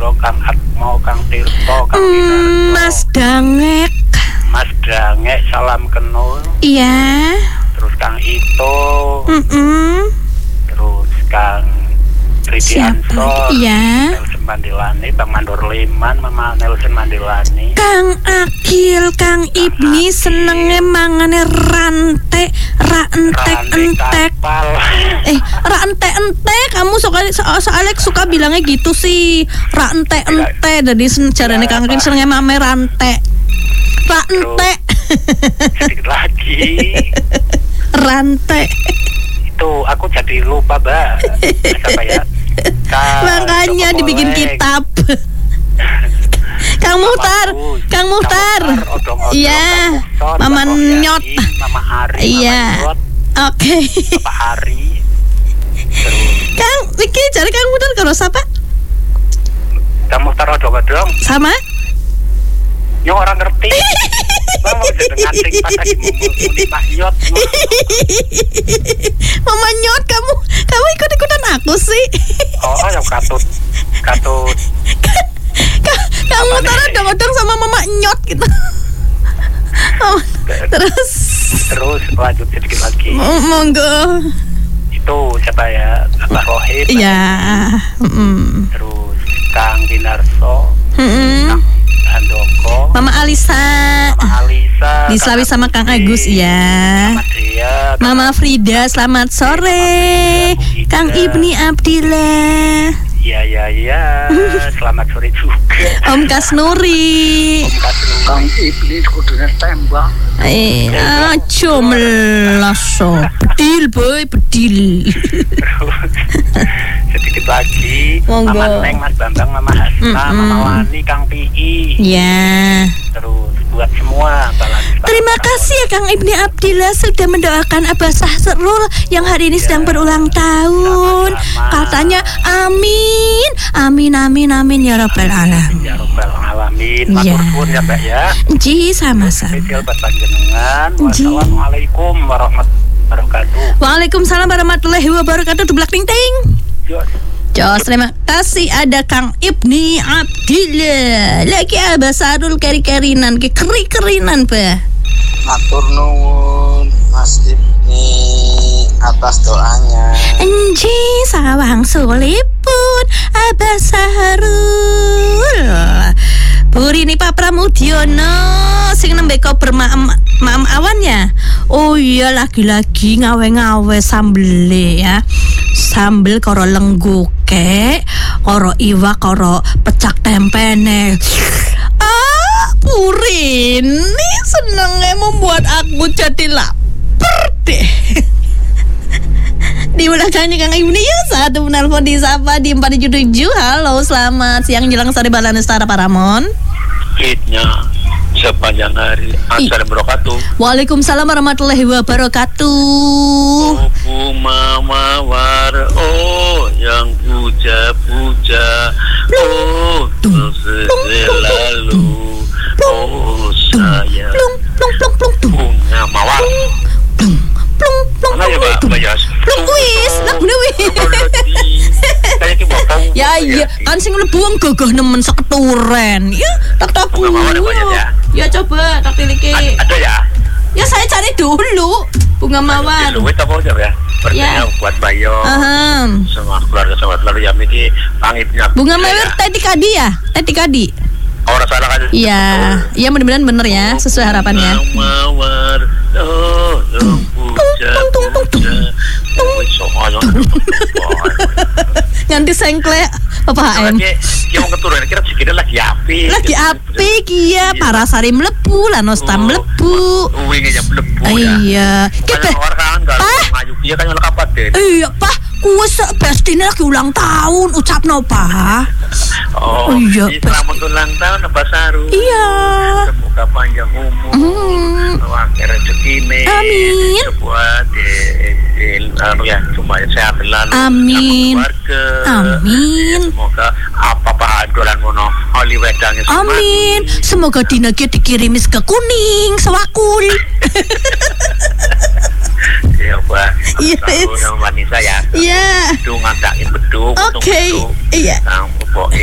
Hendro, Kang Atmo, Kang Tirto, Kang Winarto, Mas Dangek. Mas Dangek, salam kenul. Iya. Terus Kang Ito. Terus Kang Ridi Ansor. Iya. Nelson Mandilani, Bang Mandor Liman, Mama Nelson Mandilani. Kang Akil, Kang Ibni senenge mangane rantek, ra entek-entek. Ra entek-entek, kamu soalnya suka bilangnya gitu sih. Ra entek-entek, jadi jarane Kang Akil senenge mame rantek. Ra entek. Sedikit lagi. Rantek. Itu aku jadi lupa, Mbak. Siapa ya? Makanya dibikin kitab. Kang Muhtar. Iya. Mama Nyot. Mama Ari. Iya. Oke. Papa Ari. Terus Kang, iki cari Kang Muhtar karo sapa? Kang Muhtar odong-odong. Sama? Yo orang ngerti. Bang mau dengan sing pas lagi muni Pak Nyot. Mama Nyot, kamu ikut-ikutan aku sih. Oh, yang katut. Kamu taruh odong-odong sama Mama Nyot gitu. Terus lanjut sedikit lagi. Monggo. Itu siapa ya? Abah Rohim. Iya. Terus Kang Winarso. Kang Handoko. Mama Alisa. Di Slawi sama Kang Agus, iya. Mama Frida, selamat sore. Kang Ibni Abdillah. Iya. Selamat sore juga. Om Kasnuri. Kang Ibni kudune tembak. Comelaso. Bedil. Sedikit lagi. Monggo. Mama Neng, Mas Bambang, Mama Hasna, Mama Wani, Kang Pi. Ya. Terus buat semua Terima kasih ya Kang Ibni Abdillah sudah mendoakan Abah Sahrul yang hari ini sedang berulang tahun. Sama-sama. Katanya amin ya rabbal alamin. Ya rabbal alamin. Matur nuwun ya Mbak ya. Ji sama-sama. Spesial buat panjenengan. Wassalamualaikum warahmatullahi wabarakatuh. Waalaikumsalam warahmatullahi wabarakatuh. Tublak ting ting. Jos, terima kasih ada Kang Ibni Abdillah. Lagi Abah Sahrul keri-kerinan, keri-kerinan, Pak. Matur nuwun Mas Ibni atas doanya. Enji sawang sulipun Abah Sahrul. Burini Pak Pramudiono sing nembe koper maem awannya. Oh iya, lagi-lagi ngawe-ngawe sambele ya. Sambel karo lengguke, karo iwak, karo pecak tempene. Purini senengnya membuat aku jadi lapar deh. Di belakangnya Kang Ibni ya, satu menelpon di Sapa di 477. Halo, selamat siang jelang sore Balanestara Paramon. Hitnya sepanjang hari. Assalamualaikum wabarakatuh. Waalaikumsalam warahmatullahi wabarakatuh. Oh Mawar, oh yang puja-puja, oh selalu, oh saya bunga mawar. Mana ya Mbak Yas? Wis, lagu wis. Ya iya, kan sing mlebu wong gagah nemen seketuren. Ya, tak bunga mawar ya. Ya coba tak tiliki. Ada ya? Ya saya cari dulu bunga mawar. Dulu kita mau ya. Bertanya buat Bayo. Sama keluarga sahabat lalu yang ini pangitnya. Bunga mawar tadi kadi ya? Tadi kadi. Orang salah kan? Iya, iya mudah-mudahan bener ya sesuai harapannya. Mawar, Nganti sengkle Papa HM. Dia mau keturun kira sikitnya lagi api. Lagi api kia Parasari mlebu, Lanosta mlebu. Uwingnya mlebu ya. Iya. Kita orang kan enggak maju dia kan nyolok apa deh. Iya, Pak. Kuwi bestine lagi ulang tahun, ucapno, Pak. Oh iya. Selamat ulang tahun Abah Sahrul. Iya. Semoga panjang umur. Akhir rezekine. Amin. Sebuah ya cuma sehat selalu. Amin. Keluarga. Amin. Semoga apa dolan mono oli wedang. Amin. Semoga dina ki dikirimis ke kuning sewakul. Ya Pak. Yes. Sama Vanessa ya. Iya. Bedung ngandakin bedung. Oke. Iya. Nang pokoknya